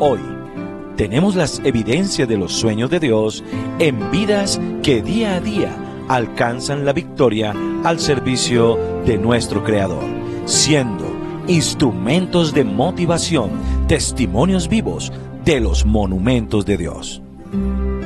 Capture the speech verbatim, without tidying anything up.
hoy. Tenemos las evidencias de los sueños de Dios en vidas que día a día alcanzan la victoria al servicio de nuestro Creador, siendo instrumentos de motivación, testimonios vivos de los monumentos de Dios.